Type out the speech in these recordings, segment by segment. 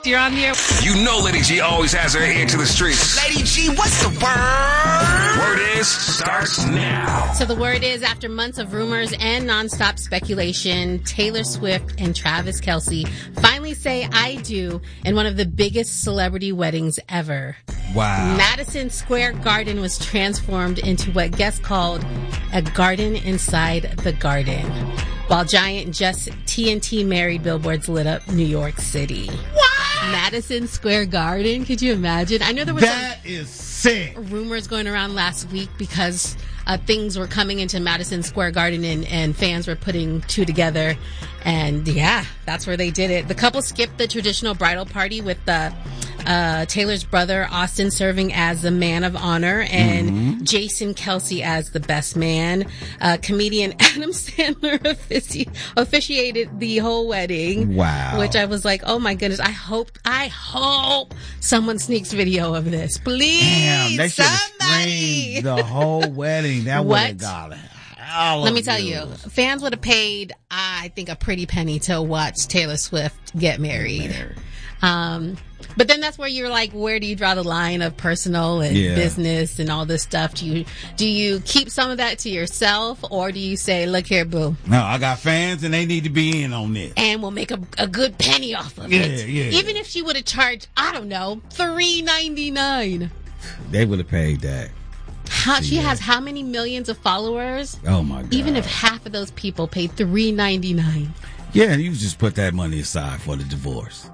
You're on the air. You know Lady G always has her ear to the streets. Lady G, what's the word? Word is starts now. So the word is, after months of rumors and nonstop speculation, Taylor Swift and Travis Kelce finally say I do in one of the biggest celebrity weddings ever. Wow. Madison Square Garden was transformed into what guests called a garden inside the garden, while giant Just TNT married billboards lit up New York City. What? Madison Square Garden? Could you imagine? I know there was That is sick. rumors going around last week because things were coming into Madison Square Garden and fans were putting two together. And yeah, that's where they did it. The couple skipped the traditional bridal party with Taylor's brother Austin serving as the man of honor and Jason Kelce as the best man. Comedian Adam Sandler officiated the whole wedding. Wow. Which I was like, oh my goodness, I hope someone sneaks video of this. Please. Damn, they should have somebody. streamed the whole wedding. That would have got it. Let me tell you, fans would have paid, I think, a pretty penny to watch Taylor Swift get married. But then that's where you're like, where do you draw the line of personal and business and all this stuff? Do you keep some of that to yourself, or do you say, look here, boo? No, I got fans and they need to be in on this. And we'll make a good penny off of it. Yeah. Even if she would have charged, I don't know, $3.99. They would have paid that. She has how many millions of followers? Oh my God. Even if half of those people paid $3.99. Yeah, you just put that money aside for the divorce.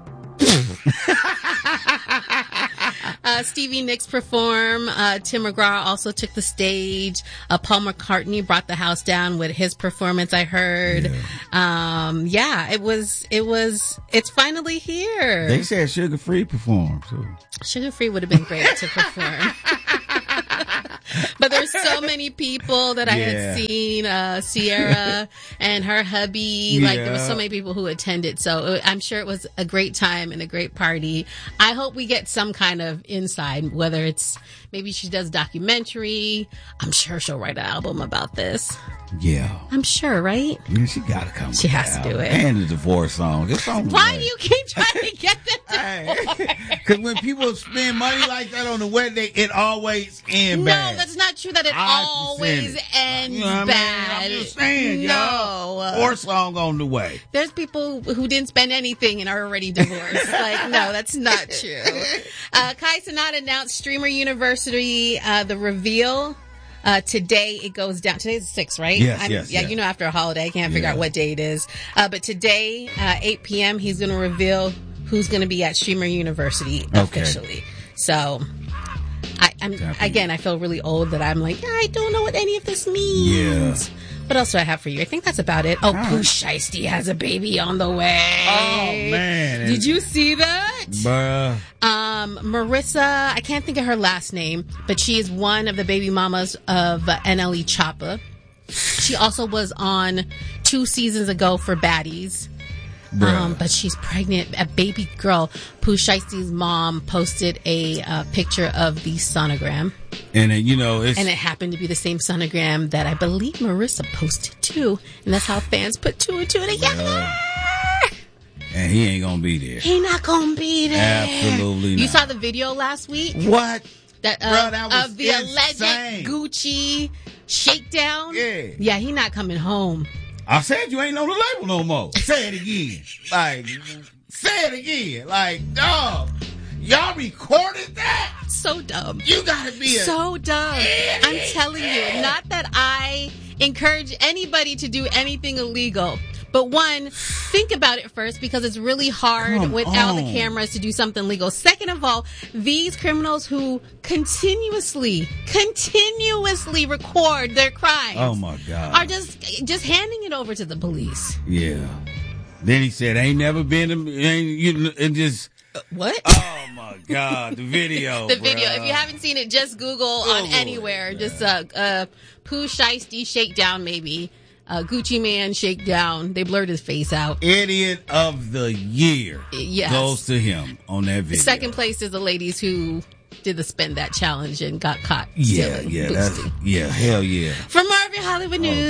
Stevie Nicks performed. Tim McGraw also took the stage. Paul McCartney brought the house down with his performance, I heard. It's finally here. They said Sugar Free performed too. Sugar Free would have been great to perform. But there's so many people that I had seen, Sierra and her hubby, like there were so many people who attended. So I'm sure it was a great time and a great party. I hope we get some kind of inside, whether it's maybe she does documentary. I'm sure she'll write an album about this. Yeah. I'm sure, right? Yeah, she gotta come. She has to do it. And the divorce song. Why do you keep trying to get the Because when people spend money like that on the wedding, it always ends bad. No, that's not true that it always ends bad. I'm just saying, y'all. Divorce song on the way. There's people who didn't spend anything and are already divorced. No, that's not true. Kai Cenat announced Streamer University, the reveal. Today it goes down. Today's the 6th, right? Yes. You know, after a holiday, I can't figure out what day it is. But today, 8 p.m., he's going to reveal who's going to be at Streamer University officially. So, I feel really old that I'm like, I don't know what any of this means. Yeah. What else do I have for you? I think that's about it. Pooh Shiesty has a baby on the way. Oh, man. Did you see that? Bruh. Marissa, I can't think of her last name, but she is one of the baby mamas of NLE Choppa. She also was on 2 seasons ago for Baddies. But she's pregnant. A baby girl. Pooh Shiesty's mom posted a picture of the sonogram. And it happened to be the same sonogram that I believe Marissa posted too. And that's how fans put 2 and 2 together. And he ain't gonna be there. He not gonna be there. Absolutely not. You saw the video last week? What? That was of the insane. alleged Gucci shakedown? Yeah. Yeah, he not coming home. I said you ain't on the label no more. Say it again. Say it again. Dog, y'all recorded that? So dumb. You gotta be so dumb. Idiot. I'm telling you, not that I encourage anybody to do anything illegal. But one, think about it first, because it's really hard without the cameras to do something legal. Second of all, these criminals who continuously record their crimes. Oh my God. Are just handing it over to the police. Yeah. Then he said, ain't never been, and just. What? Oh my God, the video. The video. If you haven't seen it, just Google on anywhere. Just Pooh Shiesty shakedown, maybe. Gucci Man shakedown. They blurred his face out. Idiot of the year goes to him on that video. Second place is the ladies who did the Spend That challenge and got caught. Yeah, stealing, hell yeah. From Marvin Hollywood News.